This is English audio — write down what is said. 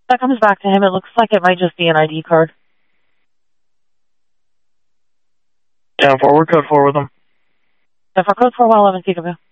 That comes back to him. It looks like it might just be an ID card. Down forward, code 4 with him. Down for code 4, 111, Peekaboo.